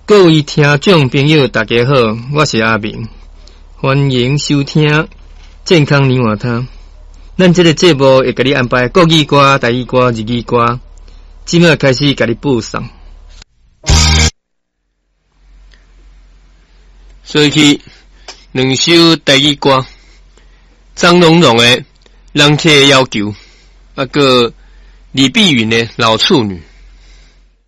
各位听众朋友，大家好，我是阿明，欢迎收听健康年华汤。咱这个节目会给你安排国语歌、台语歌、日语歌，即马开始给你播送。所以去两首台语歌，张荣荣的《人客的要求》，个李碧云的《老处女》。